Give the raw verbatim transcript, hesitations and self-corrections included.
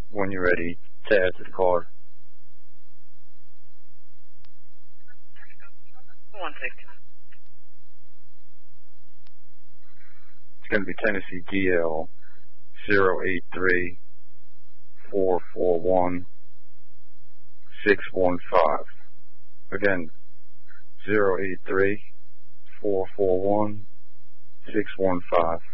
when you're ready to add to the card. One second. It's going to be Tennessee D L zero eight three four four one six one five. Again, zero eight three four four one six one five.